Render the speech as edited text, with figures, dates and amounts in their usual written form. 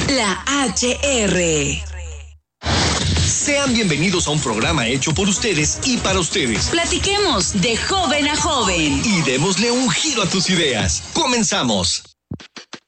La HR. Sean bienvenidos a un programa hecho por ustedes y para ustedes. Platiquemos de joven a joven. Y démosle un giro a tus ideas. ¡Comenzamos!